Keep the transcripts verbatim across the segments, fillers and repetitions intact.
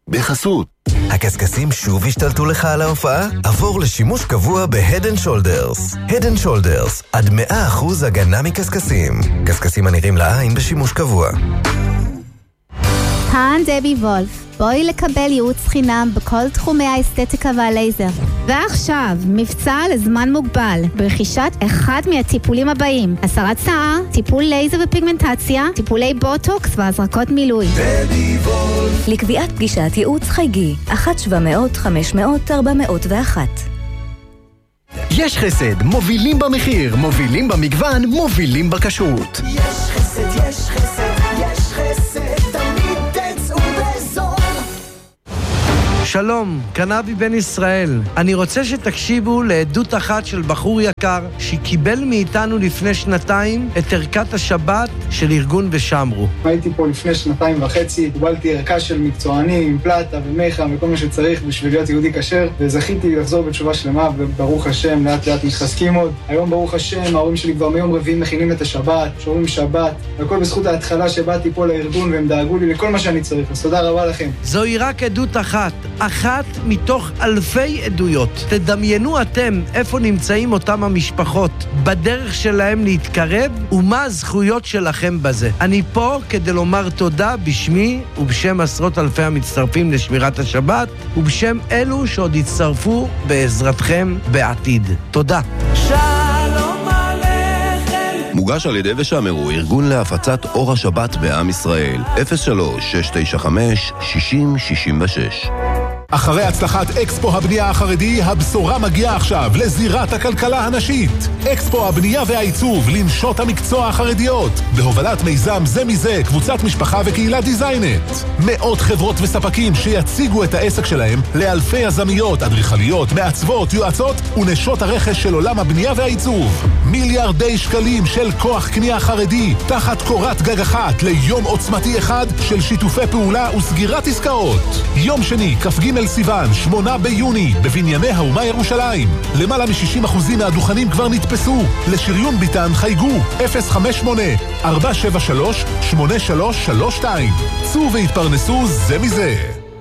בחסות. הקסקסים שוב השתלטו לך על ההופעה? עבור לשימוש קבוע ב-Head and Shoulders. Head and Shoulders, עד מאה אחוז הגנה מקסקסים. קסקסים הנראים לעין בשימוש קבוע. כאן דבי וולף. בואי לקבל ייעוץ חינם בכל תחומי האסתטיקה והלייזר. ועכשיו, מבצע לזמן מוגבל, ברכישת אחד מהטיפולים הבאים: הסרת שיער, טיפול לייזר ופיגמנטציה, טיפולי בוטוקס והזרקות מילוי. דבי וולף. לקביעת פגישת ייעוץ חייגי, אחת שבע מאות חמש מאות ארבע מאות ואחת. יש חסד, מובילים במחיר, מובילים במגוון, מובילים בכשרות. יש חסד, יש חסד, יש חסד, תמיד תצאו באזור. שלום, קנבי בן ישראל. אני רוצה שתקשיבו לעדות אחת של בחור יקר שקיבל מאיתנו לפני שנתיים את ערכת השבת של ארגון ושמרו. הייתי פה לפני שנתיים וחצי, קיבלתי ערכה של מקצוענים, פלטה ומיכה וכל מה שצריך בשביל להיות יהודי כשר, וזכיתי לחזור בתשובה שלמה, וברוך השם, לאט לאט מתחזקים עוד. היום ברוך השם, ההורים שלי כבר מיום רביעי מכינים את השבת, שומרים שבת, והכל בזכות ההתחלה שבאתי פה לארגון והם דאגו לי לכל מה שאני צריך. אז תודה רבה לכם. זוהי רק עדות אחת, אחת מתוך אלפי עדויות. תדמיינו אתם איפה נמצאים אותם המשפחות, בדרך שלהם להתקרב, ומה הזכויות שלכם בזה. אני פה כדי לומר תודה בשמי ובשם עשרות אלפי המצטרפים לשמירת השבת, ובשם אלו שעוד יצטרפו בעזרתכם בעתיד. תודה. שלום עליכם. מוגש על ידי ושמרו, ארגון להפצת אור השבת בעם ישראל. אפס שלוש שש תשע חמש שש אפס שש שש. אחרי הצלחת אקספו הבנייה החרדי, הבשורה מגיעה עכשיו לזירת הכלכלה הנשית. אקספו הבנייה והעיצוב, לנשות המקצוע החרדיות. בהובלת מיזם זה מזה, קבוצת משפחה וקהילה דיזיינט. מאות חברות וספקים שיציגו את העסק שלהם לאלפי יזמיות, אדריכליות, מעצבות, יועצות ונשות הרכש של עולם הבנייה והעיצוב. מיליארדי שקלים של כוח קנייה חרדי, תחת קורת גג אחת ליום עוצמתי אחד של שיתופי פעולה וסגירת עסקאות. יום שני, כ"ג סיוון, שמונה ביוני, בבנייני האומה ירושלים. למעלה מ-שישים אחוז מהדוכנים כבר נתפסו. לשריון ביטן חייגו אפס חמש שמונה ארבע שבע שלוש שמונה שלוש שלוש שתיים. צאו והתפרנסו זה מזה.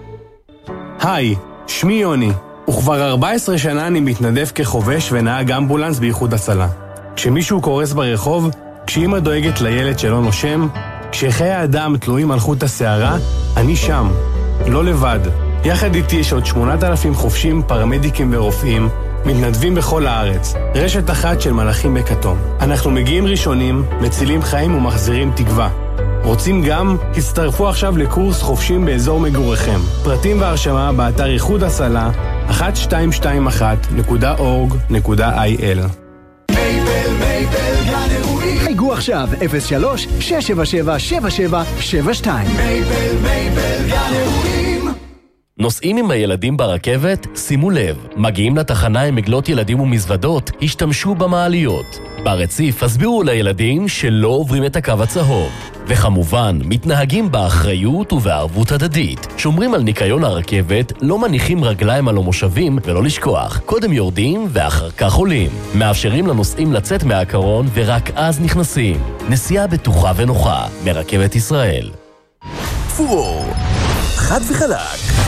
היי, שמי יוני, וכבר ארבע עשרה שנה אני מתנדב כחובש ונהג אמבולנס באיחוד הצלה. כשמישהו קורס ברחוב, כשאמא דואגת לילד שלא נושם, כשחיי האדם תלויים על חוט השערה, אני שם, לא לבד. יחד איתי יש עוד שמונת אלפים חופשים, פרמדיקים ורופאים, מתנדבים בכל הארץ. רשת אחת של מלאכים בכתום. אנחנו מגיעים ראשונים, מצילים חיים ומחזירים תקווה. רוצים גם? הצטרפו עכשיו לקורס חופשים באזור מגוריכם. פרטים והרשמה באתר איחוד הצלה אחת שתיים שתיים אחת נקודה אורג נקודה איי אל. מייבל, מייבל, גן אירועים. חייגו עכשיו אפס שלוש שש שבע שבע שבע שבע שבע שתיים. מייבל, מייבל, גן אירועים. נוסעים עם הילדים ברכבת? שימו לב, מגיעים לתחנה עם עגלות ילדים ומזוודות, השתמשו במעליות. ברציף הסבירו לילדים שלא עוברים את הקו הצהוב. וכמובן, מתנהגים באחריות ובערבות הדדית. שומרים על ניקיון הרכבת, לא מניחים רגליים על המושבים ולא לשכוח. קודם יורדים ואחר כך עולים. מאפשרים לנוסעים לצאת מהקרון ורק אז נכנסים. נסיעה בטוחה ונוחה מרכבת ישראל. פור, חד וחלק.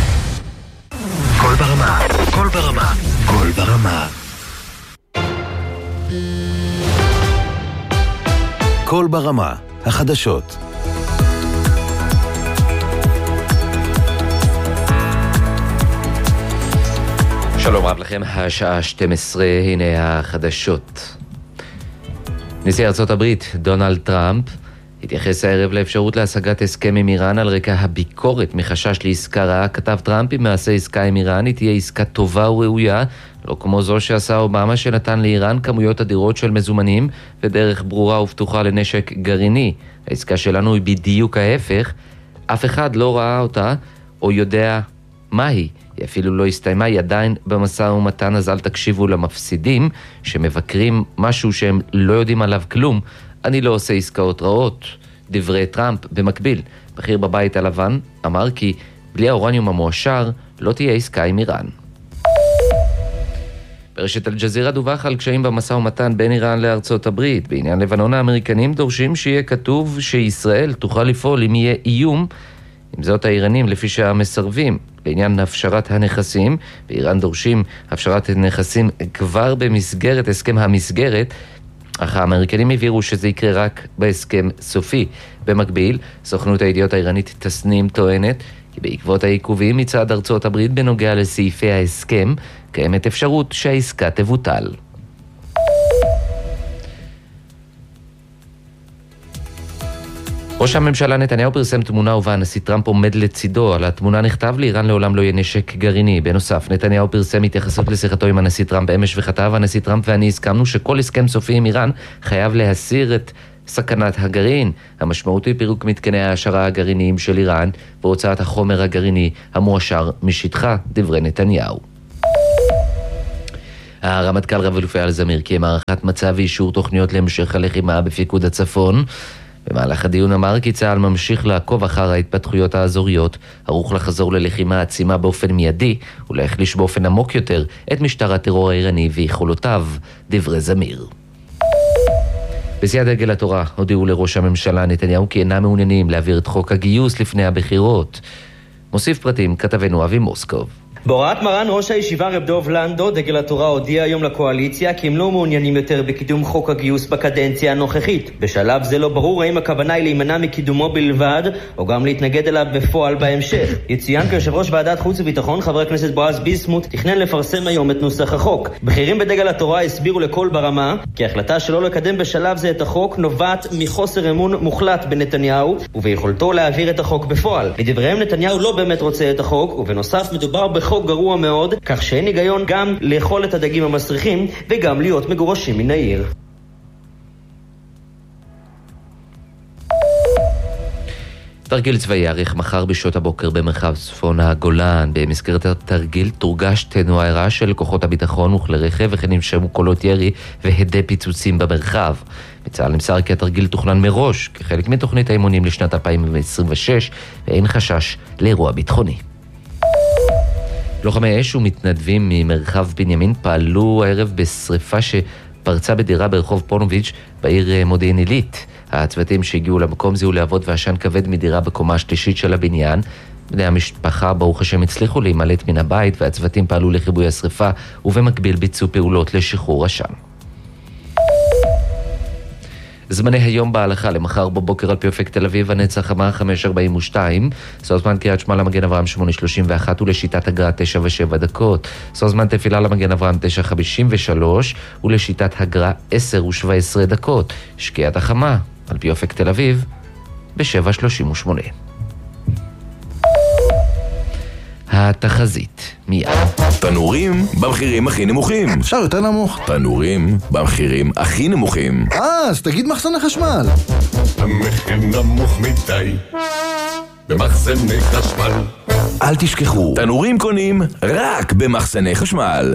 כל ברמה, כל ברמה, כל ברמה. כל ברמה, החדשות. שלום רב לכם, השעה שתים עשרה, הנה החדשות. נשיא ארצות הברית, דונלד טראמפ, התייחס הערב לאפשרות להשגת הסכם עם איראן על רקע הביקורת מחשש לעסקה רעה. כתב טראמפ, אם מעשה עסקה עם איראן היא תהיה עסקה טובה וראויה, לא כמו זו שעשה אובמה שנתן לאיראן כמויות אדירות של מזומנים ודרך ברורה ופתוחה לנשק גרעיני. העסקה שלנו היא בדיוק ההפך, אף אחד לא ראה אותה או יודע מה היא. היא אפילו לא הסתיימה, היא עדיין במשא ומתן, אז אל תקשיבו למפסידים שמבקרים משהו שהם לא יודעים עליו כלום. אני לא עושה עסקאות רעות. דברי טראמפ במקביל. בכיר בבית הלבן אמר כי בלי האורניום המועשר לא תהיה עסקה עם איראן. ברשת אל-ג'זירה דווח על קשיים במשא ומתן בין איראן לארצות הברית. בעניין לבנון האמריקנים דורשים שיהיה כתוב שישראל תוכל לפעול אם יהיה איום עם זאת האיראנים לפי שעה מסרבים לעניין הפשרת הנכסים, ואיראן דורשים הפשרת הנכסים כבר במסגרת הסכם המסגרת, אך האמריקנים הבהירו שזה יקרה רק בהסכם סופי. במקביל, סוכנות הידיעות האיראנית תסנים טוענת כי בעקבות העיכובים מצד ארצות הברית בנוגע לסעיפי ההסכם, קיימת אפשרות שהעסקה תבוטל. ראש הממשלה נתניהו פרסם תמונה ובה הנשיא טראמפ עומד לצידו. על התמונה נכתב לאיראן לעולם לא יהיה נשק גרעיני. בנוסף, נתניהו פרסם התייחסות לשיחתו עם הנשיא טראמפ אמש וכתב, הנשיא טראמפ ואני הסכמנו שכל הסכם סופי עם איראן חייב להסיר את סכנת הגרעין. המשמעות היא פירוק מתקני ההעשרה הגרעיניים של איראן והוצאת החומר הגרעיני המועשר משטחה, דברי נתניהו. הרמטכ"ל רב-אלוף אייל זמיר קיים הערכת מצב ואישור תוכניות להמשך הלחימה בפיקוד הצפון. במהלך הדיון אמר כי צה"ל ממשיך לעקוב אחר ההתפתחויות האזוריות, ערוך לחזור ללחימה עצימה באופן מיידי ולהחליש באופן עמוק יותר את משטר הטרור האיראני ויכולותיו, דברי זמיר. בסיעת דגל התורה הודיעו לראש הממשלה נתניהו כי אינם מעוניינים להעביר את חוק הגיוס לפני הבחירות. מוסיף פרטים כתבנו אבי מוסקוב. בהוראת מרן ראש הישיבה רב דוב לנדו, דגל התורה הודיע היום לקואליציה כי הם לא מעוניינים יותר בקידום חוק הגיוס בקדנציה הנוכחית. בשלב זה לא ברור האם הכוונה היא להימנע מקידומו בלבד או גם להתנגד אליו בפועל בהמשך. יצוין כי יושב ראש ועדת חוץ וביטחון חבר הכנסת בועז ביסמוט תכנן לפרסם היום את נוסח החוק. בכירים בדגל התורה הסבירו לכל ברמה כי ההחלטה שלא לקדם בשלב זה את החוק נובעת מחוסר אמון מוחלט בנתניהו וביכולתו להעביר את החוק בפועל. לדבריהם נתניהו לא באמת רוצה את החוק, ובנוסף מדובר בחוק חוק גרוע מאוד, כך שאין היגיון גם לאכול את הדגים המסריחים וגם להיות מגורשים מן העיר. תרגיל צבאי יארך מחר בשעות הבוקר במרחב צפון הגולן. במסגרת התרגיל תורגש תנועה ערה של כוחות הביטחון וכלי רכב, וכן נשמעו קולות ירי והדי פיצוצים במרחב. בצה"ל נמסר כי התרגיל תוכנן מראש כחלק מתוכנית האימונים לשנת אלפיים עשרים ושש, ואין חשש לאירוע ביטחוני. לוחמי אש ומתנדבים ממרחב בנימין פעלו הערב בשריפה שפרצה בדירה ברחוב פונוביץ' בעיר מודיעין עילית. הצוותים שהגיעו למקום זיהו להבות ועשן כבד מדירה בקומה השלישית של הבניין. בני המשפחה ברוך השם הצליחו להימלט מן הבית, והצוותים פעלו לכיבוי השריפה ובמקביל ביצעו פעולות לשחרור עשן. זמני היום בהלכה למחר בבוקר על פי אופק תל אביב, הנץ החמה חמש ארבעים ושתיים, סוף זמן קריית שמע למגן אברהם שמונה שלושים ואחת ולשיטת הגר"א תשע ושבע דקות, סוף זמן תפילה למגן אברהם תשע חמישים ושלוש ולשיטת הגר"א עשר ושבע עשרה דקות, שקיעת החמה על פי אופק תל אביב ב-שבע שלושים ושמונה. התחזית מיד. תנורים במחירים הכי נמוכים. אפשר יותר נמוך. תנורים במחירים הכי נמוכים. אה, אז תגיד מחסני חשמל. המחיר נמוך מדי במחסני חשמל. אל תשכחו, תנורים קונים רק במחסני חשמל.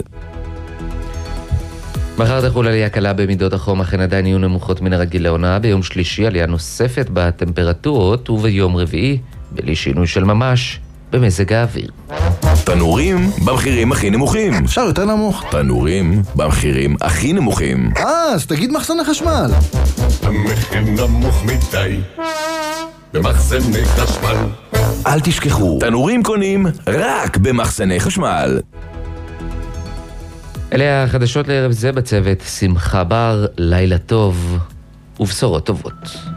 מחר תחול עלייה קלה במידות החום, אכן עדיין יהיו נמוכות מן הרגיל לעונה. ביום שלישי עלייה נוספת בטמפרטורות, וביום רביעי בלי שינוי של ממש במזג האוויר. תנורים במחירים הכי נמוכים. אפשר יותר נמוך. תנורים במחירים הכי נמוכים. אה, אז תגיד מחסני חשמל. המחיר נמוך מדי במחסני חשמל. אל תשכחו, תנורים קונים רק במחסני חשמל. אלה החדשות לערב זה בצוות שמחה בר, לילה טוב ובשורות טובות.